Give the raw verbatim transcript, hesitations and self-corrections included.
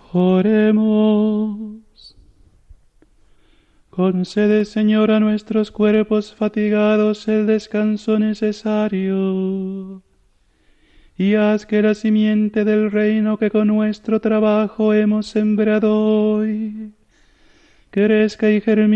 Oremos. Concede, Señor, a nuestros cuerpos fatigados el descanso necesario, y haz que la simiente del reino que con nuestro trabajo hemos sembrado hoy crezca y germine